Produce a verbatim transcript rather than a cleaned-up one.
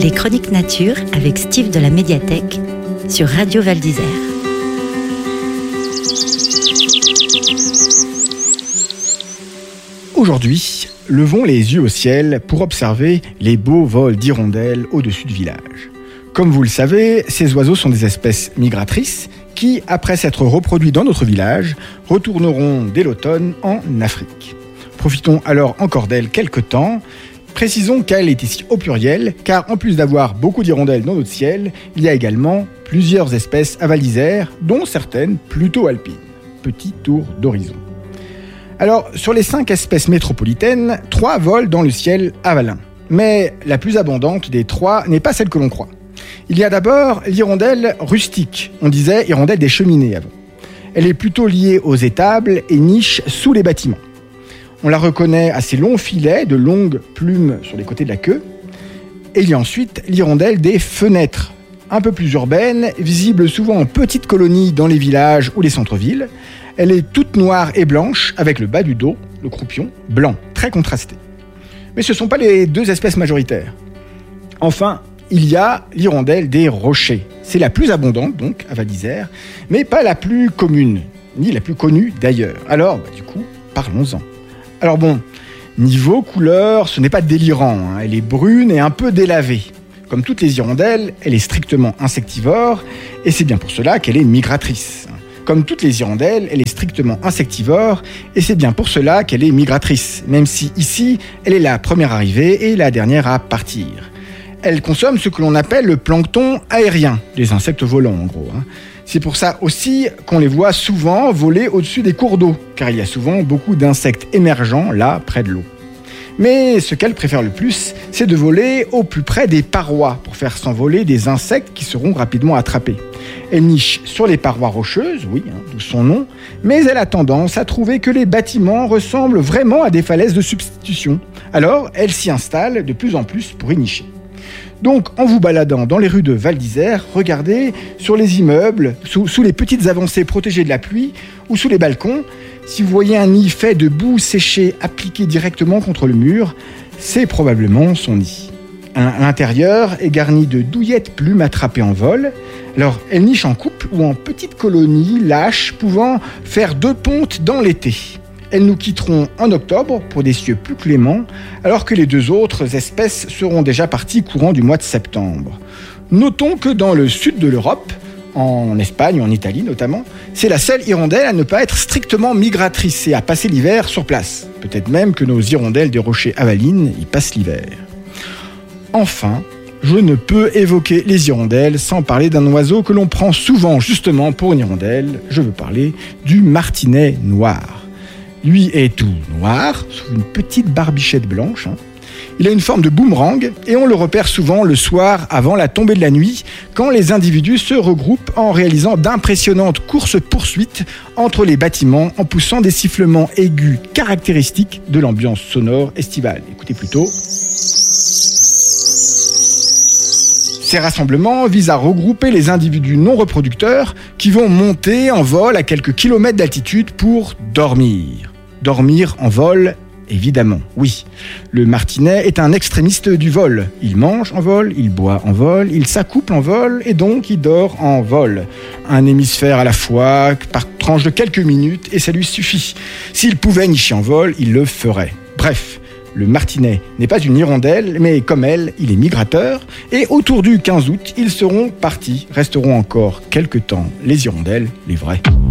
Les Chroniques Nature avec Steve de la Médiathèque sur Radio Val d'Isère. Aujourd'hui, levons les yeux au ciel pour observer les beaux vols d'hirondelles au-dessus du village. Comme vous le savez, ces oiseaux sont des espèces migratrices qui, après s'être reproduits dans notre village, retourneront dès l'automne en Afrique. Profitons alors encore d'elles quelque temps. Précisons qu'elle est ici au pluriel, car en plus d'avoir beaucoup d'hirondelles dans notre ciel, il y a également plusieurs espèces à Val d'Isère, dont certaines plutôt alpines. Petit tour d'horizon. Alors, sur les cinq espèces métropolitaines, trois volent dans le ciel avalin. Mais la plus abondante des trois n'est pas celle que l'on croit. Il y a d'abord l'hirondelle rustique, on disait hirondelle des cheminées avant. Elle est plutôt liée aux étables et niche sous les bâtiments. On la reconnaît à ses longs filets, de longues plumes sur les côtés de la queue. Et il y a ensuite l'hirondelle des fenêtres, un peu plus urbaine, visible souvent en petites colonies dans les villages ou les centres-villes. Elle est toute noire et blanche, avec le bas du dos, le croupion, blanc, très contrasté. Mais ce ne sont pas les deux espèces majoritaires. Enfin, il y a l'hirondelle des rochers. C'est la plus abondante, donc, à Val d'Isère, mais pas la plus commune, ni la plus connue d'ailleurs. Alors, bah, du coup, parlons-en. Alors bon, niveau couleur, ce n'est pas délirant, hein. Elle est brune et un peu délavée. Comme toutes les hirondelles, elle est strictement insectivore, et c'est bien pour cela qu'elle est migratrice. Comme toutes les hirondelles, elle est strictement insectivore, et c'est bien pour cela qu'elle est migratrice, même si ici, elle est la première arrivée et la dernière à partir. Elle consomme ce que l'on appelle le plancton aérien, les insectes volants en gros. Hein. C'est pour ça aussi qu'on les voit souvent voler au-dessus des cours d'eau, car il y a souvent beaucoup d'insectes émergents là, près de l'eau. Mais ce qu'elle préfère le plus, c'est de voler au plus près des parois, pour faire s'envoler des insectes qui seront rapidement attrapés. Elle niche sur les parois rocheuses, oui, hein, d'où son nom, mais elle a tendance à trouver que les bâtiments ressemblent vraiment à des falaises de substitution. Alors, elle s'y installe de plus en plus pour y nicher. Donc, en vous baladant dans les rues de Val d'Isère, regardez sur les immeubles, sous, sous les petites avancées protégées de la pluie ou sous les balcons. Si vous voyez un nid fait de boue séchée appliquée directement contre le mur, c'est probablement son nid. À l'intérieur est garni de douillettes plumes attrapées en vol. Alors, elle niche en couple ou en petites colonies lâches pouvant faire deux pontes dans l'été. Elles nous quitteront en octobre pour des cieux plus cléments, alors que les deux autres espèces seront déjà parties courant du mois de septembre. Notons que dans le sud de l'Europe, en Espagne, en Italie notamment, c'est la seule hirondelle à ne pas être strictement migratrice et à passer l'hiver sur place. Peut-être même que nos hirondelles des rochers avalines y passent l'hiver. Enfin, je ne peux évoquer les hirondelles sans parler d'un oiseau que l'on prend souvent justement pour une hirondelle. Je veux parler du martinet noir. Lui est tout noir, sous une petite barbichette blanche. Hein. Il a une forme de boomerang et on le repère souvent le soir avant la tombée de la nuit, quand les individus se regroupent en réalisant d'impressionnantes courses-poursuites entre les bâtiments en poussant des sifflements aigus caractéristiques de l'ambiance sonore estivale. Écoutez plutôt. Ces rassemblements visent à regrouper les individus non reproducteurs qui vont monter en vol à quelques kilomètres d'altitude pour dormir. Dormir en vol, évidemment, oui. Le martinet est un extrémiste du vol. Il mange en vol, il boit en vol, il s'accouple en vol et donc il dort en vol. Un hémisphère à la fois, par tranche de quelques minutes, et ça lui suffit. S'il pouvait nicher en vol, il le ferait. Bref. Le martinet n'est pas une hirondelle, mais comme elle, il est migrateur. Et autour du quinze août, ils seront partis. Resteront encore quelques temps les hirondelles, les vraies.